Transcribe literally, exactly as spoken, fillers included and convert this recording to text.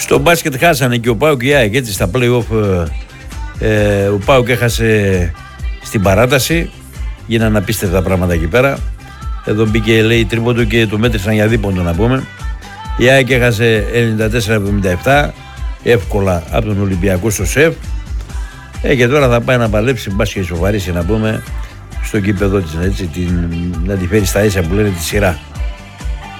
Στο μπάσκετ χάσανε και ο ΠΑΟΚ και η ΑΕΚ, έτσι στα play-off. Ε, ο ΠΑΟΚ έχασε στην παράταση, γίνανε απίστευτα πράγματα εκεί πέρα. Εδώ μπήκε, λέει, τρίποντο και το μέτρησαν για δίποντο, να πούμε. Η ΑΕΚ έχασε ενενήντα τέσσερα εβδομήντα επτά, εύκολα από τον Ολυμπιακό στο ΣΕΦ. Ε, και τώρα θα πάει να παλέψει, μπας και ισοφαρίσει, να πούμε, στο κήπεδο της, έτσι, την, να τη φέρει στα ίσα που λένε τη σειρά.